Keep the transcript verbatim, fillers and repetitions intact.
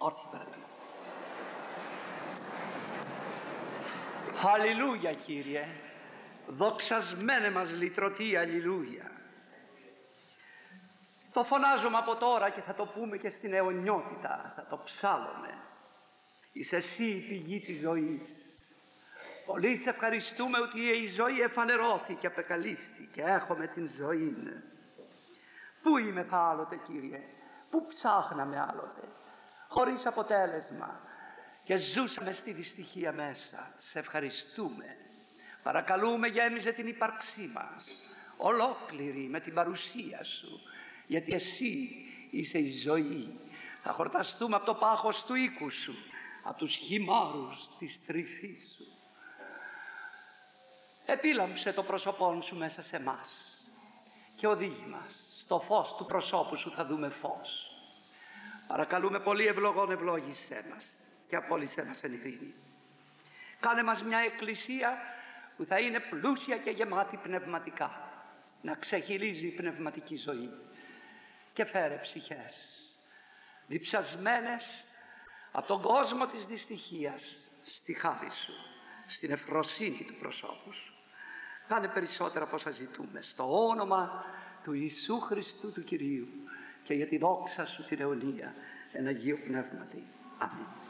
Όρθιοι παρακαλώ. Αλληλούια, Κύριε. Δοξασμένε μας λυτρωτή, αλληλούια. Το φωνάζουμε από τώρα και θα το πούμε και στην αιωνιότητα, θα το ψάλλουμε. Είσαι εσύ η πηγή της ζωής. Πολύ σε ευχαριστούμε ότι η ζωή εφανερώθηκε, απεκαλύφθηκε, έχουμε την ζωή. Πού είμαι θα άλλοτε, Κύριε, πού ψάχναμε άλλοτε, χωρίς αποτέλεσμα και ζούσαμε στη δυστυχία μέσα. Σε ευχαριστούμε. Παρακαλούμε, γέμιζε την ύπαρξή μας ολόκληρη με την παρουσία σου, γιατί εσύ είσαι η ζωή. Θα χορταστούμε από το πάχος του οίκου σου, από τους χυμάρους της τρυφής σου. Επίλαμψε το πρόσωπό σου μέσα σε μας και οδήγη μας. Στο φως του προσώπου σου θα δούμε φως. Παρακαλούμε πολύ, ευλογών ευλόγησέ μας και απόλυσέ μας εν ειρήνη. Κάνε μας μια εκκλησία που θα είναι πλούσια και γεμάτη πνευματικά, να ξεχυλίζει η πνευματική ζωή, και φέρε ψυχές διψασμένες από τον κόσμο της δυστυχίας στη χάρη σου, στην ευφροσύνη του προσώπου σου. Κάνε περισσότερα από όσα ζητούμε, στο όνομα του Ιησού Χριστού του Κυρίου και για τη δόξα σου την αιωνία εν Αγίου Πνεύματι. Αμήν.